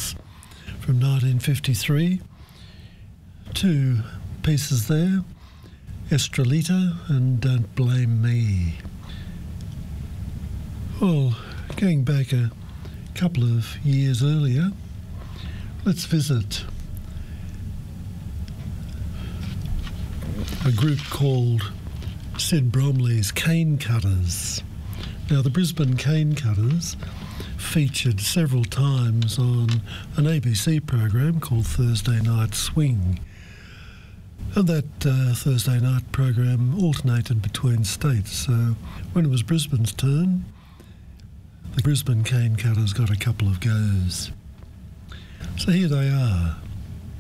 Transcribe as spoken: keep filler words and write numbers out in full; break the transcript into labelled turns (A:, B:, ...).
A: Cutters from nineteen fifty-three. Two pieces there, Estrelita and Don't Blame Me. Well, going back a couple of years earlier, let's visit a group called Sid Bromley's Cane Cutters. Now, the Brisbane Cane Cutters featured several times on an A B C program called Thursday Night Swing. And that uh, Thursday night program alternated between states. So when it was Brisbane's turn, the Brisbane Cane Cutters got a couple of goes. So here they are.